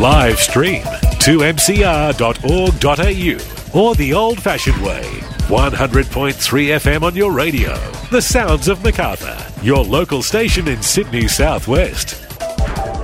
Live stream 2mcr.org.au or the old-fashioned way, 100.3 FM on your radio. The sounds of Macarthur, your local station in Sydney Southwest.